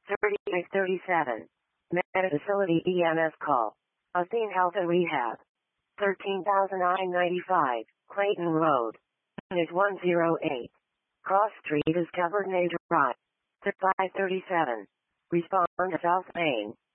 3837. Meta Facility EMS call. Athene Health and Rehab. 13,995. Clayton Road. Unit 108. Cross Street is covered. Drive. 537. Respond to South Main.